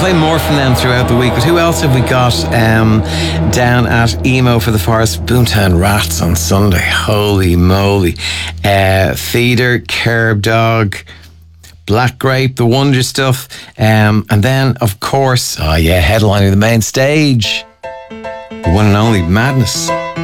play more from them throughout the week. But who else have we got down at Emo for the Forest? Boomtown Rats on Sunday. Holy moly. Feeder, Curb Dog, Black Grape, The Wonder Stuff. And then, of course, headlining the main stage, the one and only Madness.